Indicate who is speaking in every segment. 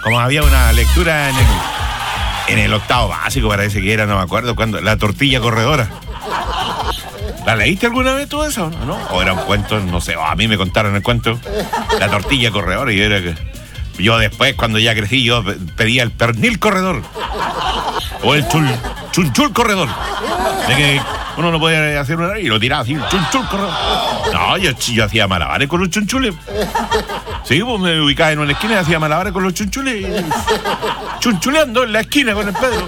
Speaker 1: como había una lectura en el octavo básico, parece que era, no me acuerdo cuándo, la tortilla corredora. ¿La leíste alguna vez tú eso? ¿No? ¿O era un cuento? No sé, a mí me contaron el cuento. La tortilla corredora, y era que yo después, cuando ya crecí, yo pedía el pernil corredor. O el chunchul corredor. De que uno no podía hacer una y lo tiraba así, chunchul corredor. No, yo hacía malabares con los chunchules. Sí, pues me ubicaba en una esquina y hacía malabares con los chunchules. Chunchuleando en la esquina con el Pedro.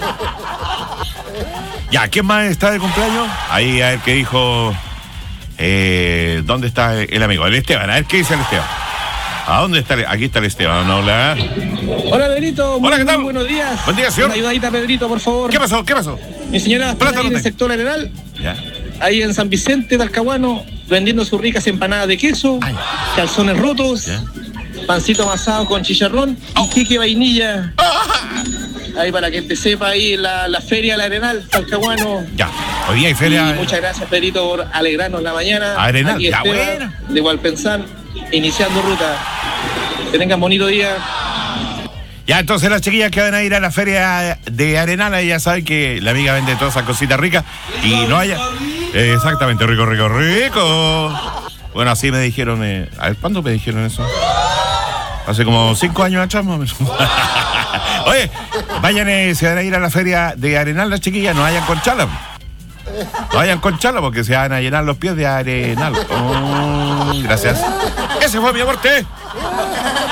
Speaker 1: Ya, ¿quién más está de cumpleaños? Ahí, a ver qué dijo. ¿Dónde está el amigo? El Esteban, a ver qué dice el Esteban. ¿A dónde está? Aquí está el Esteban, hola.
Speaker 2: Hola, Pedrito.
Speaker 1: Hola, ¿qué tal?
Speaker 2: Muy buenos días.
Speaker 1: Buen día, señor.
Speaker 2: Una ayudadita, Pedrito, por favor.
Speaker 1: ¿Qué pasó?
Speaker 2: Mi señora está ahí en el sector Arenal,
Speaker 1: Ya.
Speaker 2: ahí en San Vicente, Talcahuano, vendiendo sus ricas empanadas de queso,
Speaker 1: Ay.
Speaker 2: calzones rotos,
Speaker 1: Ya.
Speaker 2: pancito amasado con chicharrón y queque vainilla. Ahí para que te sepa ahí la feria del Arenal, Talcahuano.
Speaker 1: Ya, hoy día hay feria.
Speaker 2: Y muchas gracias, Pedrito, por alegrarnos la mañana.
Speaker 1: Arenal,
Speaker 2: Aquí
Speaker 1: ya,
Speaker 2: Esteban,
Speaker 1: bueno.
Speaker 2: de Hualpenzán, iniciando ruta. Que tengan bonito día.
Speaker 1: Ya, entonces las chiquillas que van a ir a la feria de Arenal, ya saben que la amiga vende todas esas cositas ricas y no haya... exactamente, rico. Bueno, así me dijeron... a ver, ¿cuándo me dijeron eso? Hace como 5 años atrás, más o menos. Oye, vayan, se van a ir a la feria de Arenal las chiquillas, no vayan con chala. No vayan con chala porque se van a llenar los pies de Arenal. Oh, gracias. Ese fue mi aporte.